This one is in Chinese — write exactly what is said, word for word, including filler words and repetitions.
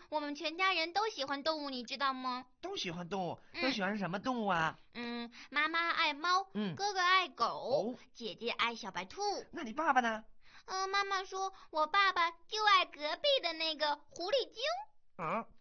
我们全家人都喜欢动物，你知道吗？ 都喜欢动物， 嗯、 都喜欢什么动物啊？ 嗯，妈妈爱猫， 嗯， 哥哥爱狗， 哦， 姐姐爱小白兔。 那你爸爸呢？ 嗯、妈妈说我爸爸就爱隔壁的那个狐狸精。 啊？